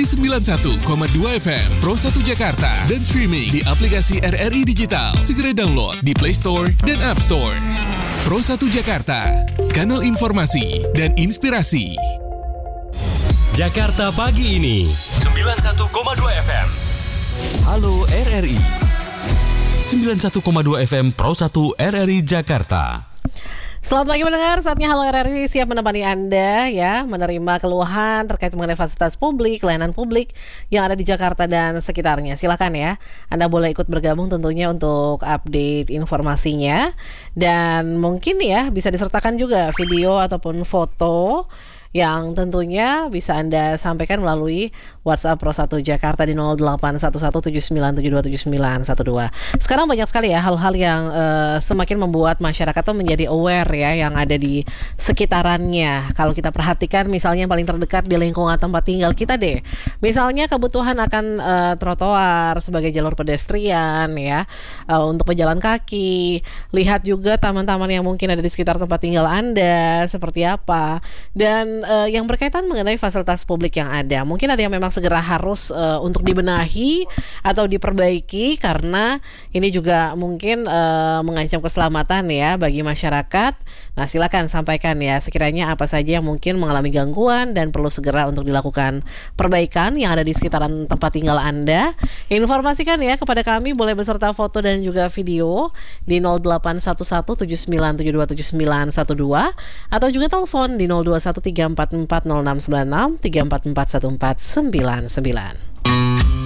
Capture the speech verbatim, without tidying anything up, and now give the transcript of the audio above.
di sembilan puluh satu koma dua F M Pro satu Jakarta dan streaming di aplikasi R R I Digital. Segera download di Play Store dan App Store. Pro satu Jakarta, kanal informasi dan inspirasi. Jakarta pagi ini sembilan puluh satu koma dua F M. Halo R R I. sembilan puluh satu koma dua F M Pro satu R R I Jakarta. Selamat pagi mendengar, saatnya Halo R R I siap menemani Anda ya, menerima keluhan terkait mengenai fasilitas publik, layanan publik yang ada di Jakarta dan sekitarnya. Silakan ya, Anda boleh ikut bergabung tentunya untuk update informasinya. Dan mungkin ya bisa disertakan juga video ataupun foto yang tentunya bisa Anda sampaikan melalui WhatsApp Pro satu Jakarta di nol delapan satu satu tujuh sembilan tujuh dua tujuh sembilan satu dua. Sekarang banyak sekali ya hal-hal yang uh, semakin membuat masyarakat tuh menjadi aware ya yang ada di sekitarannya. Kalau kita perhatikan misalnya yang paling terdekat di lingkungan tempat tinggal kita deh. Misalnya kebutuhan akan uh, trotoar sebagai jalur pedestrian ya, uh, untuk pejalan kaki. Lihat juga taman-taman yang mungkin ada di sekitar tempat tinggal Anda seperti apa. Dan Uh, yang berkaitan mengenai fasilitas publik yang ada, mungkin ada yang memang segera harus uh, untuk dibenahi atau diperbaiki karena ini juga mungkin uh, mengancam keselamatan ya bagi masyarakat. Nah, silakan sampaikan ya sekiranya apa saja yang mungkin mengalami gangguan dan perlu segera untuk dilakukan perbaikan yang ada di sekitaran tempat tinggal Anda. Informasikan ya kepada kami, boleh beserta foto dan juga video di nol delapan satu satu tujuh sembilan tujuh dua tujuh sembilan satu dua atau juga telepon di nol dua satu tiga empat empat nol enam sembilan enam tiga empat empat satu empat sembilan sembilan.